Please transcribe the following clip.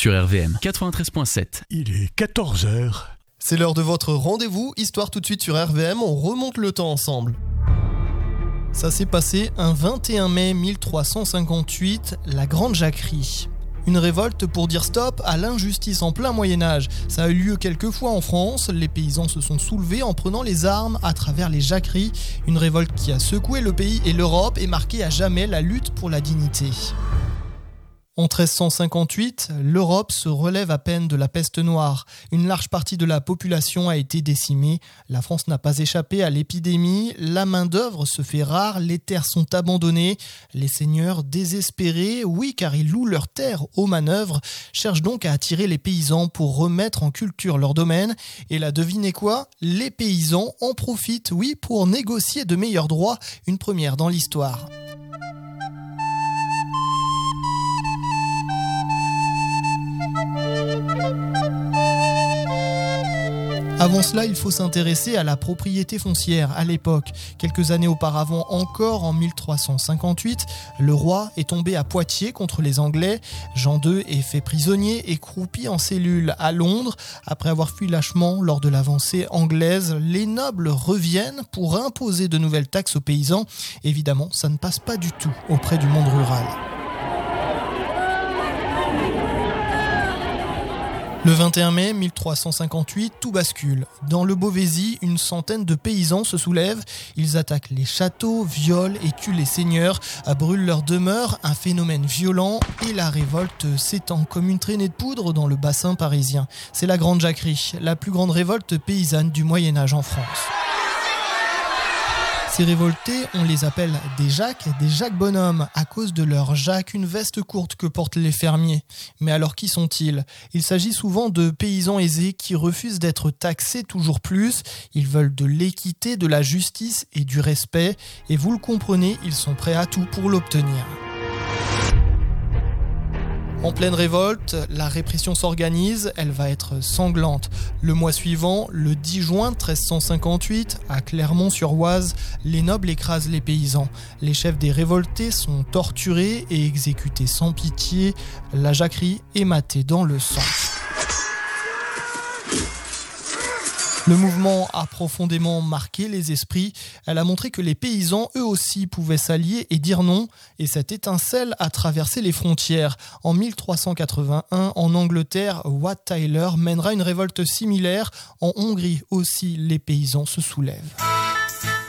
sur RVM 93.7. Il est 14h. C'est l'heure de votre rendez-vous, Histoire tout de suite sur RVM, on remonte le temps ensemble. Ça s'est passé un 21 mai 1358, la Grande Jacquerie. Une révolte pour dire stop à l'injustice en plein Moyen-Âge. Ça a eu lieu quelques fois en France, les paysans se sont soulevés en prenant les armes à travers les jacqueries. Une révolte qui a secoué le pays et l'Europe et marqué à jamais la lutte pour la dignité. En 1358, l'Europe se relève à peine de la peste noire. Une large partie de la population a été décimée. La France n'a pas échappé à l'épidémie. La main-d'œuvre se fait rare. Les terres sont abandonnées. Les seigneurs, désespérés, oui, car ils louent leurs terres aux manœuvres, cherchent donc à attirer les paysans pour remettre en culture leur domaine. Et là, devinez quoi ? Les paysans en profitent, oui, pour négocier de meilleurs droits. Une première dans l'histoire. Avant cela, il faut s'intéresser à la propriété foncière à l'époque. Quelques années auparavant encore, en 1358, le roi est tombé à Poitiers contre les Anglais. Jean II est fait prisonnier et croupi en cellule à Londres. Après avoir fui lâchement lors de l'avancée anglaise, les nobles reviennent pour imposer de nouvelles taxes aux paysans. Évidemment, ça ne passe pas du tout auprès du monde rural. Le 21 mai 1358, tout bascule. Dans le Beauvaisis, une centaine de paysans se soulèvent. Ils attaquent les châteaux, violent et tuent les seigneurs, brûlent leurs demeures, un phénomène violent, et la révolte s'étend comme une traînée de poudre dans le bassin parisien. C'est la Grande Jacquerie, la plus grande révolte paysanne du Moyen-Âge en France. Ces révoltés, on les appelle des Jacques bonhommes, à cause de leur Jacques, une veste courte que portent les fermiers. Mais alors qui sont-ils ? Il s'agit souvent de paysans aisés qui refusent d'être taxés toujours plus. Ils veulent de l'équité, de la justice et du respect. Et vous le comprenez, ils sont prêts à tout pour l'obtenir. En pleine révolte, la répression s'organise, elle va être sanglante. Le mois suivant, le 10 juin 1358, à Clermont-sur-Oise, les nobles écrasent les paysans. Les chefs des révoltés sont torturés et exécutés sans pitié. La jacquerie est matée dans le sang. Le mouvement a profondément marqué les esprits. Elle a montré que les paysans, eux aussi, pouvaient s'allier et dire non. Et cette étincelle a traversé les frontières. En 1381, en Angleterre, Wat Tyler mènera une révolte similaire. En Hongrie aussi, les paysans se soulèvent.